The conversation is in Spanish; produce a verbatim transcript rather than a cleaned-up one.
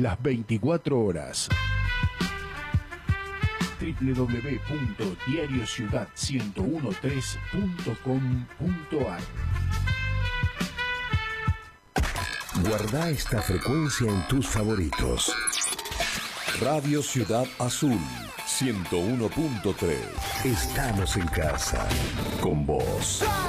las veinticuatro horas. doble u doble u doble u punto diario ciudad ciento trece punto com punto ar. Guarda esta frecuencia en tus favoritos. Radio Ciudad Azul ciento uno punto tres. Estamos en casa con vos.